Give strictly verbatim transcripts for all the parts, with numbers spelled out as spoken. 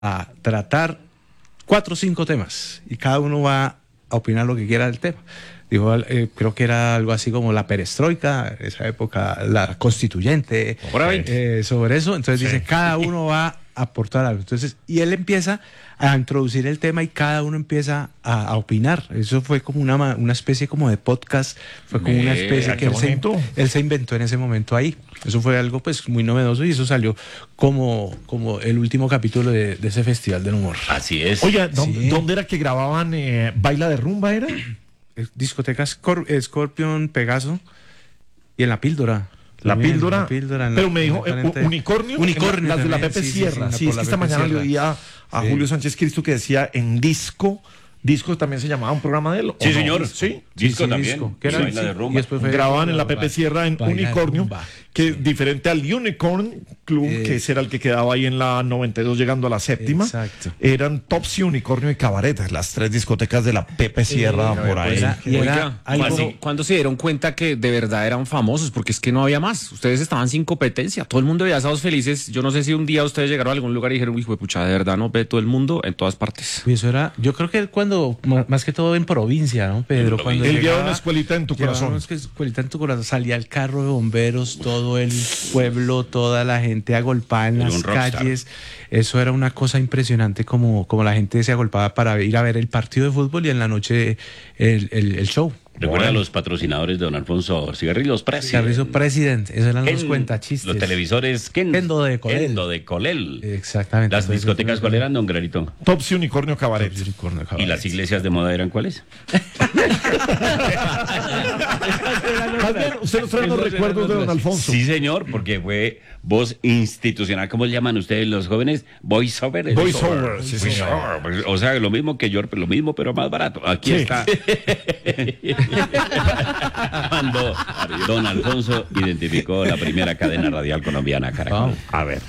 a tratar cuatro o cinco temas y cada uno va a opinar lo que quiera del tema. Digo, eh, creo que era algo así como la perestroika, esa época, la constituyente, eh, sobre eso. Entonces sí. Dice, cada uno va a aportar algo. Entonces, y él empieza a introducir el tema y cada uno empieza a, a opinar. Eso fue como una, una especie como de podcast, fue como una especie que él se, él se inventó en ese momento ahí. Eso fue algo pues muy novedoso y eso salió como, como el último capítulo de, de ese Festival del Humor. Así es. Oiga, ¿dónde, sí. ¿dónde era que grababan eh, Baila de Rumba era? Discoteca Scor Scorpion, Pegaso y en La Píldora. La Píldora, la píldora pero me dijo eh, Unicornio, Unicornio las de la también, Pepe sí, Sierra. Sí, sí, sí, es que esta Pepe mañana Sierra. le oía a sí. Julio Sánchez Cristo que decía en Disco. Disco también se llamaba un programa de él. Sí, no? señor. Sí. Disco sí, también. Disco. ¿Qué era? Sí, de rumba. Y después fue grababan en la Pepe Sierra en Baila Unicornio, que diferente al Unicorn Club, eh, que ese era el que quedaba ahí en la noventa y dos llegando a la séptima. Exacto. Eran Topsy, Unicornio y Cabaret, las tres discotecas de la Pepe Sierra eh, por ahí. Era, y era Oiga, ¿cuándo, ¿cuándo se dieron cuenta que de verdad eran famosos? Porque es que no había más. Ustedes estaban sin competencia. Todo el mundo veía Sábados Felices. Yo no sé si un día ustedes llegaron a algún lugar y dijeron, hijo de pucha, de verdad no ve todo el mundo en todas partes. Y eso era, yo creo que cuando, más que todo en provincia, ¿no, Pedro? En cuando él llegaba, llevaba una escuelita en tu corazón. Una escuelita en tu corazón. Salía el carro de bomberos, todo el pueblo, toda la gente agolpada en las calles. Eso era una cosa impresionante, como, como la gente se agolpaba para ir a ver el partido de fútbol y en la noche el, el, el show. Recuerda bueno. Los patrocinadores de don Alfonso Cigarrillos President. Cigarrillos President, esos eran Ken, los cuentachistes. Los televisores Ken, Kendo de Colel. Kendo de Colel. Exactamente. Las discotecas, ¿cuáles eran, don Granito? Topsy, Unicornio, Cabaret. Topsy, Unicornio, Cabaret. ¿Y las iglesias de moda eran cuáles? También, usted nos trae los recuerdos de don Alfonso. Sí, señor, porque fue voz institucional. ¿Cómo le llaman ustedes los jóvenes? Voice over. Voice over, sí, señor. O sea, lo mismo que yo, lo mismo, pero más barato. Aquí sí. Está. Cuando don Alfonso identificó la primera cadena radial colombiana, Caracol. Oh, a ver.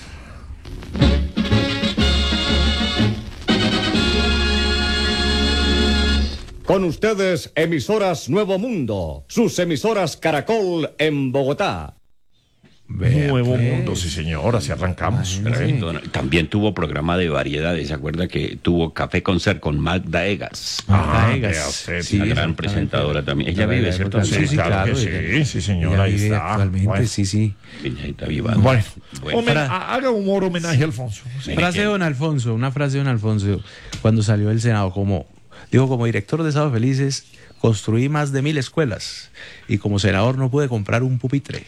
Con ustedes, emisoras Nuevo Mundo, sus emisoras Caracol en Bogotá. Vea, Nuevo pues. Mundo, sí señor, así arrancamos. Ay, sí. También tuvo programa de variedades, ¿se acuerda que tuvo Café Concert con Magda Egas? Magda ah, Egas, usted, sí, la gran presentadora también. Ella vive, vive, ¿cierto? Sí, sí, sí, claro, sí, sí, sí, señora, ahí está. Actualmente, bueno. sí, sí. Está viva. Bueno, bueno. Homen haga humor, homenaje a Alfonso. Sí. Frase de don Alfonso, una frase de don Alfonso, cuando salió del Senado, como, dijo, como director de Sábados Felices, construí más de mil escuelas y como senador no pude comprar un pupitre.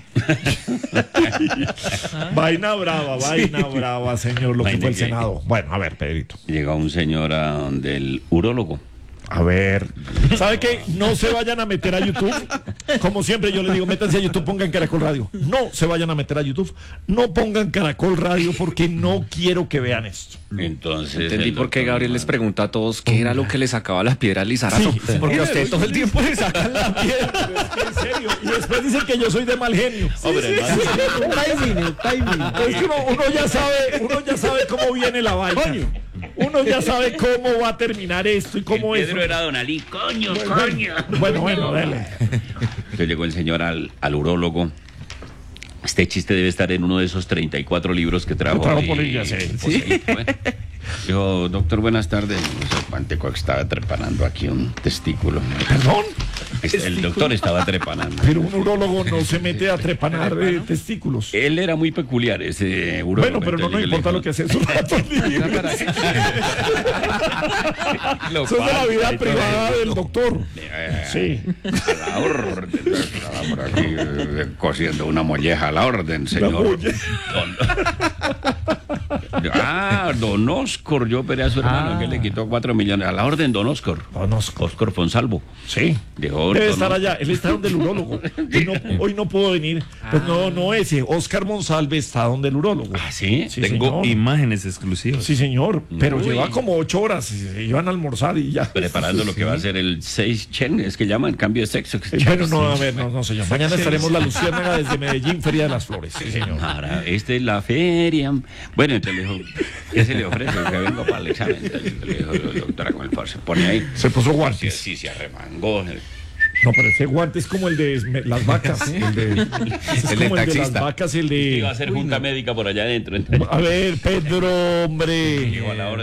Vaina brava, vaina sí. brava, señor, lo vaina que fue el que, Senado. Bueno, a ver, Pedrito. Llegó un señor a donde el urólogo. A ver, ¿sabe qué? No se vayan a meter a YouTube. Como siempre yo les digo, métanse a YouTube, pongan Caracol Radio. No se vayan a meter a YouTube. No pongan Caracol Radio porque no quiero que vean esto. Entonces entendí por qué Gabriel les pregunta a todos qué era lo que le sacaba las piedras al Lizarazo. Sí, sí. Porque a usted todo el tiempo le sacan la piedra. En serio. Y después dicen que yo soy de mal genio. Sí, Hombre, sí, sí. Timing, el timing. Es que uno, uno ya sabe, uno ya sabe cómo viene la vaina. Coño. Uno ya sabe cómo va a terminar esto y cómo es. Pedro era don Ali, coño, bueno, coño. Bueno, bueno, dale. Entonces llegó el señor al, al urólogo. Este chiste debe estar en uno de esos treinta y cuatro libros que trajo. Trajo Polilla, sí. ¿Sí? Bueno. Dijo, doctor, buenas tardes. No sé cuánto estaba trepanando aquí un testículo. ¿Perdón? El doctor estaba trepanando. Pero un urólogo no se mete a trepanar eh, testículos. Él era muy peculiar, ese urólogo. Bueno, pero no nos importa lo que hace su rato. Eso es de la vida privada del doctor. Sí. A la orden. Estaba por aquí eh, cosiendo una molleja a la orden, señor. Don... Ah, don Oscar, yo operé a su hermano ah. que le quitó cuatro millones. A la orden, don Oscar. Don Oscar. Oscar Fonsalvo. Sí. Dejó, debe estar allá. Él está donde el urólogo. Hoy no, hoy no puedo venir. Pues no, no ese. Oscar Monsalve está donde el urólogo. Ah, sí. sí Tengo señor. Imágenes exclusivas. Sí, señor. Pero Uy. lleva como ocho horas. Se iban a almorzar y ya. Preparando sí. lo que va a ser el seis Chen, es que llaman cambio de sexo. Bueno, no, a ver, no, no, señor. Mañana estaremos la Luciérnaga desde Medellín, Feria de las Flores. Sí, señor. Ahora, esta es la feria. Bueno, entonces le dijo, ¿qué se le ofrece? Que vengo para el examen. Entonces le dijo, doctora, con el se pone ahí. Se puso guantes. Sí, sí, se arremangó. No, pero ese guante es como el de esme- las vacas. El de, ese es El de como el de las taxista. vacas, el Iba a de. ser junta médica por allá adentro. A ver, Pedro, hombre. Llegó a la hora